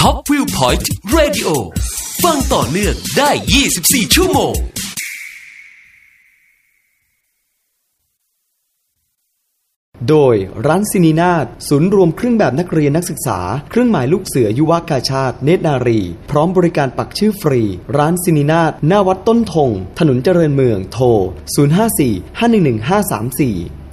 Top Viewpoint Radio ฟังต่อเนื่องได้24ชั่วโมงโดยร้านซินีนาฏศูนย์รวมเครื่องแบบนักเรียนนักศึกษาเครื่องหมายลูกเสือยุวกาชาติเนตรนารีพร้อมบริการปักชื่อฟรีร้านซินีนาฏหน้าวัดต้นธงถนนเจริญเมืองโทร054 511 534